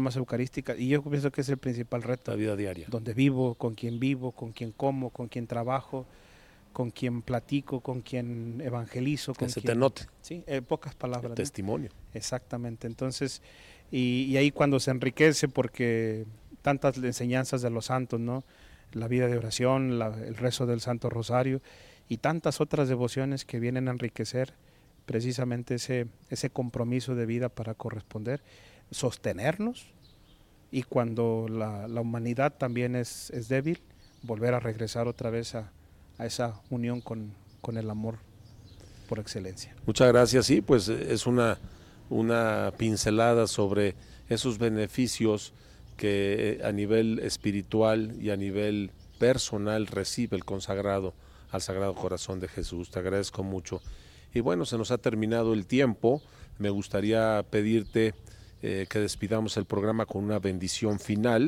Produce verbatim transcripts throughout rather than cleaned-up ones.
formas eucarísticas, y yo pienso que es el principal reto. La vida diaria. Donde vivo, con quién vivo, con quién como, con quién trabajo, con quién platico, con quién evangelizo. Que con se quién, te note. Sí, en pocas palabras. El testimonio. ¿No? Exactamente, entonces, y, y ahí cuando se enriquece, porque tantas enseñanzas de los santos, ¿no? La vida de oración, la, el rezo del Santo Rosario y tantas otras devociones que vienen a enriquecer precisamente ese, ese compromiso de vida para corresponder, sostenernos, y cuando la, la humanidad también es, es débil, volver a regresar otra vez a, a esa unión con, con el amor por excelencia. Muchas gracias. Sí, pues es una, una pincelada sobre esos beneficios que a nivel espiritual y a nivel personal recibe el consagrado al Sagrado Corazón de Jesús. Te agradezco mucho. Y bueno, se nos ha terminado el tiempo. Me gustaría pedirte eh, que despidamos el programa con una bendición final,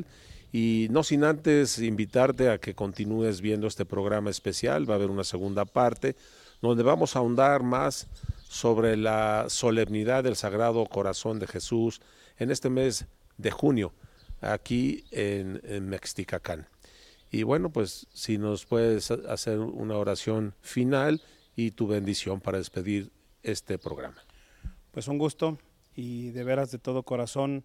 y no sin antes invitarte a que continúes viendo este programa especial. Va a haber una segunda parte donde vamos a ahondar más sobre la solemnidad del Sagrado Corazón de Jesús en este mes de junio, aquí en, en Mexticacán. Y bueno, pues si nos puedes hacer una oración final y tu bendición para despedir este programa. Pues un gusto, y de veras de todo corazón,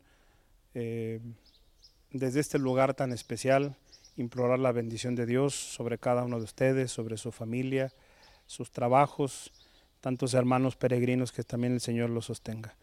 eh, desde este lugar tan especial, implorar la bendición de Dios sobre cada uno de ustedes, sobre su familia, sus trabajos, tantos hermanos peregrinos, que también el Señor los sostenga.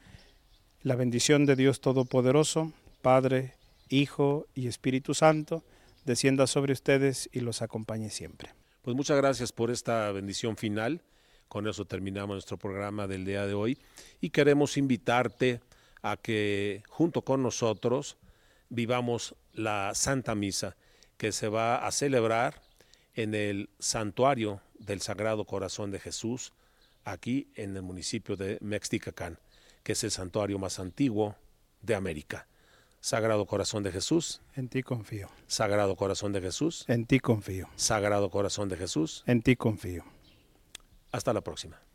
La bendición de Dios Todopoderoso, Padre, Hijo y Espíritu Santo, descienda sobre ustedes y los acompañe siempre. Pues muchas gracias por esta bendición final. Con eso terminamos nuestro programa del día de hoy, y queremos invitarte a que junto con nosotros vivamos la Santa Misa, que se va a celebrar en el Santuario del Sagrado Corazón de Jesús, aquí en el municipio de Mexticacán, que es el santuario más antiguo de América. Sagrado Corazón de Jesús, en ti confío. Sagrado Corazón de Jesús, en ti confío. Sagrado Corazón de Jesús, en ti confío. Hasta la próxima.